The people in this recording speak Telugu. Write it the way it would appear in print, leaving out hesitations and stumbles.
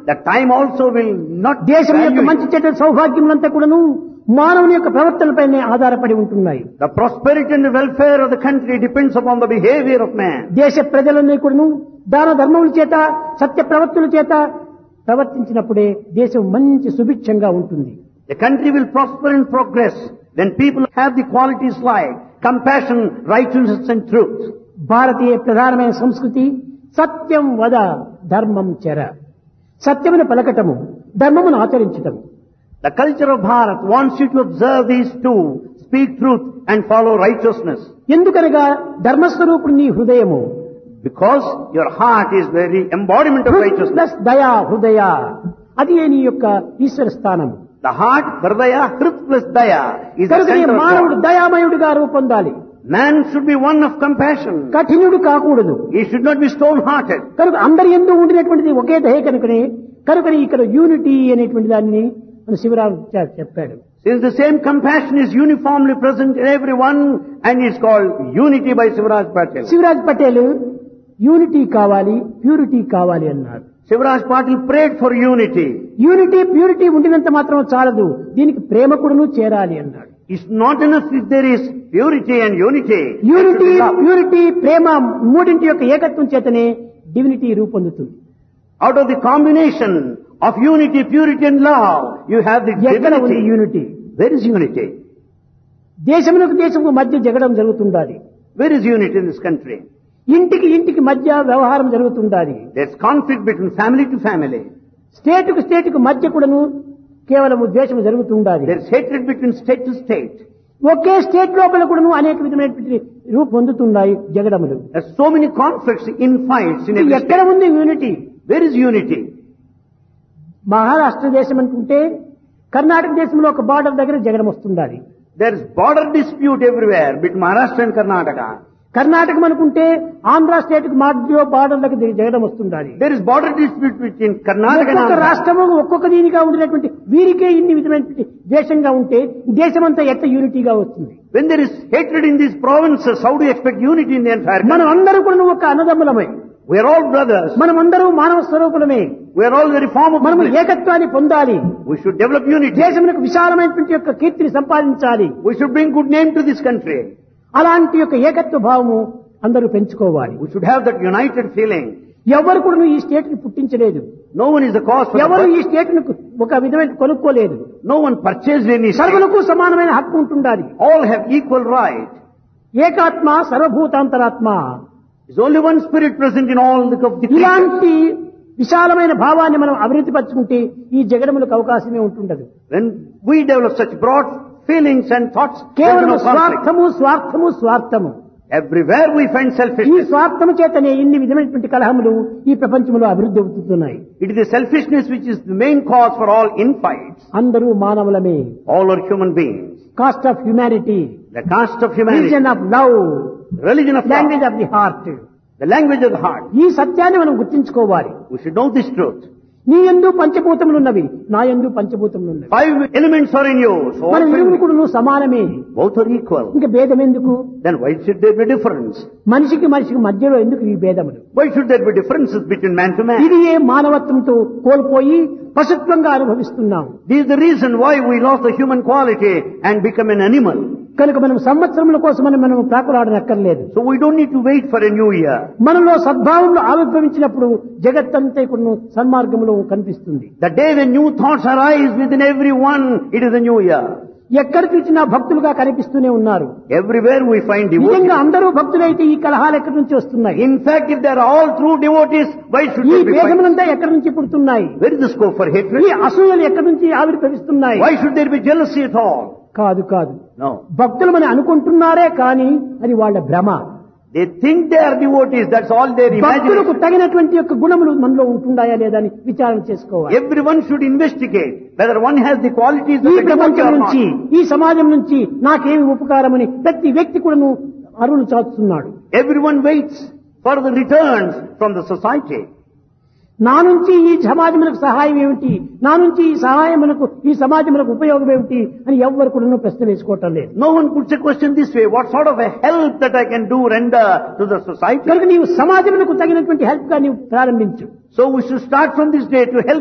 the time also will not దేశం యొక్క value it. మంచి చెడ్డ సౌభాగ్యములంతా కూడాను మానవుని యొక్క ప్రవర్తనపైనే ఆధారపడి ఉంటున్నాయి. The prosperity and the welfare of the country depends upon the behavior of man. దేశ ప్రజలన్నీ కూడాను దాన ధర్మముల చేత సత్య ప్రవర్తనల చేత ప్రవర్తించినప్పుడే దేశం మంచి సుభిక్షంగా ఉంటుంది. The country will prosper and progress when people have the qualities like compassion, righteousness and truth. భారతీయ ప్రధానమైన సంస్కృతి సత్యం వద ధర్మం చర. సత్యమును పలకటము, ధర్మమును ఆచరించటము. The culture of Bharat wants you to observe these two, speak truth and follow righteousness. ఎందుకనగా ధర్మస్వరూపుడు నీ హృదయము. Because your heart is very embodiment of righteousness. Plus దయా హృదయ, అది నీ యొక్క ఈశ్వర స్థానం. The heart, hridaya, hrit plus daya is the కనుక center of మానవుడు God. దయామయుడిగా రూపొందాలి. Man should be one of compassion. కఠినుడు కాకూడదు. He should not be stone-hearted. కనుక అందరి యందు ఉండినటువంటిది ఒకే దయ కనుకనే ఇక్కడ యూనిటీ అనేటువంటి దాన్ని మన శివరాం చెప్పాడు. Since the same compassion is uniformly present in everyone and is called unity by Shivraj Patel. Shivraj Patel unity కావాలి, ప్యూరిటీ కావాలి అన్నారు. Shivraj Patel prayed for unity. Unity purity ఉండినంత మాత్రం చాలదు, దీనికి ప్రేమ కూడాను చేరాలి అన్నాడు. It's not enough if there is purity and unity. Unity purity ప్రేమ మూడింటి యొక్క ఏకత్వం చేతనే divinity రూపొందుతుంది. Out of the combination of unity, purity and love, you have the ఎక్కడ ఉంది divinity. Unity? Where is unity? దేశమునకు దేశముకు మధ్య జగడం జరుగుతుండాలి. Where is unity in this country? ఇంటికి ఇంటికి మధ్య వ్యవహారం జరుగుతుండాలి. There's conflict between family to family. స్టేటుకు స్టేటుకు మధ్య కూడాను కేవలము ద్వేషం జరుగుతుండాలి. There's hatred between state to state. Okay state లోపల కూడాను అనేక విధమైనటువంటి రూపు పొందుతున్నాయి జగడములు. There's so many conflicts, infights in every ఎక్కడ state. ఉంది unity? Where is unity? Maharashtra దేశం అనుకుంటే కర్ణాటక దేశంలో ఒక బార్డర్ దగ్గర జగడం వస్తుండాలి. There's border dispute everywhere between Maharashtra and Karnataka. కర్ణాటకం అనుకుంటే ఆంధ్ర స్టేట్ కు మధ్య బార్డర్ దగ్గర జగడం వస్తుండాలి. There is border dispute between Karnataka and ఒక్కొక్క Andhra. రాష్ట్రము ఒక్కొక్క దీనిగా ఉండినటువంటి వీరికే ఇన్ని విధమైనటువంటి ద్వేషంగా ఉంటే దేశమంతా ఎట్ట యూనిటీగా వస్తుంది? When there is hatred in these provinces, how do you expect unity in the entire మనం country? అందరూ కూడా ఒక అన్నదమ్ములమే, We are all brothers. మనం అందరూ మానవ స్వరూపులమే. We are all very form of మనము bliss. ఏకత్వాన్ని పొందాలి. We should develop unity. దేశమునకు విశాలమైనటువంటి యొక్క కీర్తిని సంపాదించాలి. We should bring good name to this country. అలాంటి యొక్క ఏకత్వ భావము అందరూ పెంచుకోవాలి. We should have that united feeling. ఎవరు కూడా ఈ స్టేట్ ని పుట్టించలేదు. No one is the cause for ఎవరు the ఈ స్టేట్ ను ఒక విధమైన కొనుక్కోలేదు. No one purchased any state. సర్వులకు సమానమైన హక్కు ఉంటుండాలి. All have equal right. ఏకాత్మ సర్వభూతాంతరాత్మ. There's only one spirit present in all the creatures. ఇలాంటి విశాలమైన భావాన్ని మనం అభివృద్ధి పరచుకుంటే ఈ జగడములకు అవకాశమే ఉంటుండదు. When we develop such broad feelings and thoughts, there is కేవలం no conflict. స్వార్థము స్వార్థము స్వార్థము. Everywhere we find ఈ selfishness. స్వార్థము చేతనే ఇన్ని విధమైనటువంటి కలహములు ఈ ప్రపంచంలో అభివృద్ధి అవుతున్నాయి. It is the selfishness which is the main cause for all infights. అందరూ మానవులమే. All are human beings. Cost of humanity, The caste of humanity, religion of love, religion of love, language of the heart. the language of the heart. ఈ సత్యాన్ని మనం గుర్తించుకోవాలి. We should know this truth. నీ యందు పంచభూతములున్నవి, నా యందు పంచభూతములున్నవి. 5 elements are in you. So all మన five- ఇరువురు కూడా నువ్వు సమానమే. both are equal. ఇంకా భేదం ఎందుకు? Then why should there be difference? మనిషికి మనిషికి మధ్యలో ఎందుకు ఈ భేదములు? Why should there be differences between man to man? ఇది ఏ మానవత్వంతో కోల్పోయి పశుత్వంగా అనుభవిస్తున్నాం. This is the reason why we lost the human quality and become an animal. కనుక మనం సంవత్సరముల కోసమని మనం ప్రాకులాడనక్కర్లేదు. So we don't need to wait for a new year. మనలో సద్భావంలో ఆవిర్భవించినప్పుడు జగత్తంతా కూడా సన్మార్గంలో కనిపిస్తుంది. The day when new thoughts arise within everyone, it is a new year. ఎక్కడ చూసినా భక్తులుగా కనిపిస్తూనే ఉన్నారు. Everywhere we find నిజంగా devotees. అందరూ భక్తులైతే ఈ కలహాలు ఎక్కడి నుంచి వస్తున్నాయి? In fact, if they are all true devotees, why should ఈ there be fights? భేదములంతా ఎక్కడి నుంచి పుడుతున్నాయి? Where is the scope for ఈ hatred? అసూయలు ఎక్కడి నుంచి ఆవిర్భవిస్తున్నాయి? Why should there be jealousy at all? కాదు కాదు, No. భక్తులు మనం అనుకుంటున్నారే కానీ అది వాళ్ళ భ్రమ. They think they are devotees, that's all their భక్తులకు imagination. తగినటువంటి యొక్క గుణములు మనలో ఉంటుండాయా లేదా అని విచారణ చేసుకోవాలి. Everyone should investigate whether one has the qualities of ఈ a devotee ప్రపంచం or నుంచి, not. ఈ సమాజం నుంచి నాకేమి ఉపకారమని ప్రతి వ్యక్తి కూడాను అరువులు చాచుతున్నాడు. Everyone waits for the returns from the society. నా నుంచి ఈ సమాజములకు సహాయం ఏమిటి, నా నుంచి ఈ సహాయములకు ఈ సమాజములకు ఉపయోగం ఏమిటి అని ఎవ్వరు కూడా ప్రశ్న వేసుకోవటం లేదు. No one puts a question this way, what sort of a help that I can do render to the society? కనుక నీవు సమాజములకు తగినటువంటి హెల్ప్ గా నీవు ప్రారంభించు. So we should start from this day to help